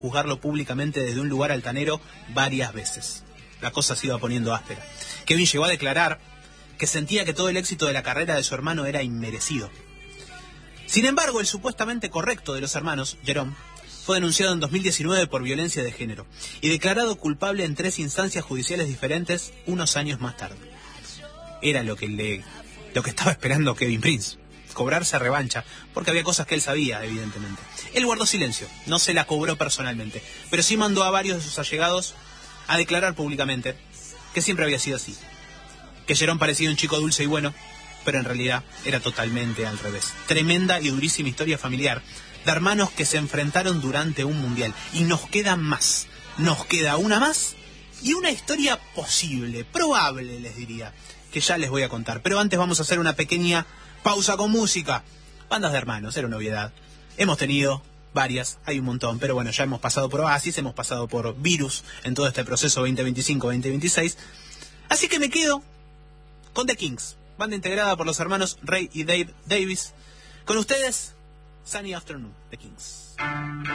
juzgarlo públicamente desde un lugar altanero varias veces. La cosa se iba poniendo áspera. Kevin llegó a declarar que sentía que todo el éxito de la carrera de su hermano era inmerecido. Sin embargo, el supuestamente correcto de los hermanos, Jerome, fue denunciado en 2019 por violencia de género y declarado culpable en 3 instancias judiciales diferentes unos años más tarde. Era lo que estaba esperando Kevin Prince, cobrarse revancha, porque había cosas que él sabía, evidentemente. Él guardó silencio, no se la cobró personalmente, pero sí mandó a varios de sus allegados a declarar públicamente que siempre había sido así, que Jerome parecía un chico dulce y bueno, pero en realidad era totalmente al revés. Tremenda y durísima historia familiar de hermanos que se enfrentaron durante un mundial. Y nos queda más. Nos queda una más y una historia posible, probable les diría, que ya les voy a contar. Pero antes vamos a hacer una pequeña pausa con música. Bandas de hermanos, era una obviedad. Hemos tenido varias, hay un montón, pero bueno, ya hemos pasado por Oasis, hemos pasado por Virus en todo este proceso 2025-2026. Así que me quedo con The Kings, banda integrada por los hermanos Ray y Dave Davis. Con ustedes, Sunny Afternoon, The Kings.